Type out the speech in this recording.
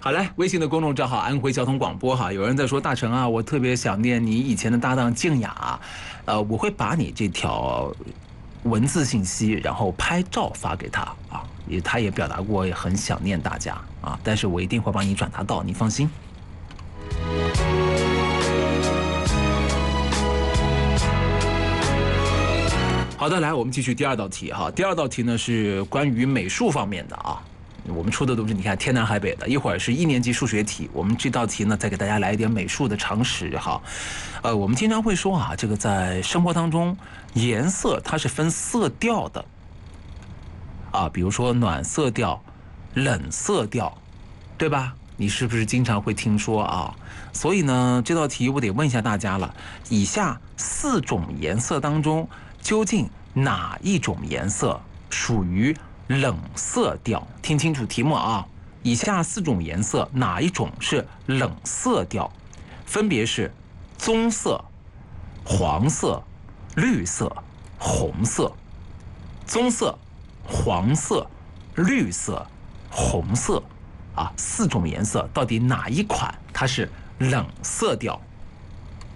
好嘞，微信的公众账号安徽交通广播哈，有人在说大成啊，我特别想念你以前的搭档静雅，我会把你这条文字信息，然后拍照发给他啊，他也表达过也很想念大家啊，但是我一定会帮你转达到，你放心。好的，来，我们继续第二道题哈。第二道题呢是关于美术方面的啊。我们出的都是你看天南海北的，一会儿是1年级数学题，我们这道题呢再给大家来一点美术的常识哈。我们经常会说啊，这个在生活当中，颜色它是分色调的啊，比如说暖色调、冷色调，对吧？你是不是经常会听说啊？所以呢，这道题我得问一下大家了，以下4种颜色当中，究竟哪一种颜色属于冷色调？听清楚题目啊！以下4种颜色哪一种是冷色调？分别是棕色、黄色、绿色、红色。棕色、黄色、绿色、红色啊，4种颜色到底哪一款它是冷色调？